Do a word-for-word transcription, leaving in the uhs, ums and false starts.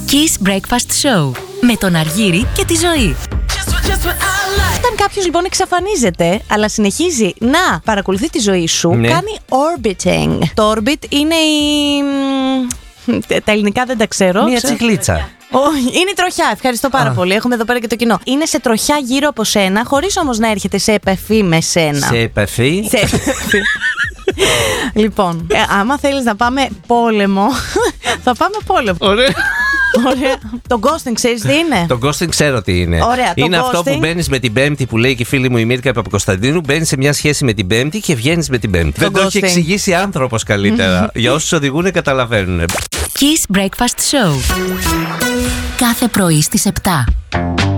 Kiss Breakfast Show με τον Αργύρη και τη Ζωή. Όταν κάποιος λοιπόν εξαφανίζεται, αλλά συνεχίζει να παρακολουθεί τη ζωή σου, ναι. κάνει orbiting. Το orbit είναι η... τα ελληνικά δεν τα ξέρω. Μια ξέρω. τσιχλίτσα. Όχι, είναι η τροχιά. Ευχαριστώ πάρα Α. πολύ. Έχουμε εδώ πέρα και το κοινό. Είναι σε τροχιά γύρω από σένα, χωρίς όμως να έρχεται σε επαφή με σένα. Σε επαφή. Σε επαφή. Λοιπόν, ε, άμα θέλεις να πάμε πόλεμο, θα πάμε πόλεμο. Ωραία. Ωραία. Το ghosting ξέρεις τι είναι? Το ghosting ξέρω τι είναι. Ωραία, το είναι αυτό ghosting. που μπαίνεις με την Πέμπτη, που λέει και η φίλη μου η Μύρκα Παπακοσταντίνου. Μπαίνεις σε μια σχέση με την Πέμπτη και βγαίνεις με την Πέμπτη. Δεν το έχει ghosting. εξηγήσει άνθρωπος καλύτερα. Για όσους οδηγούν καταλαβαίνουν. Kiss Breakfast Show. Κάθε πρωί στις επτά.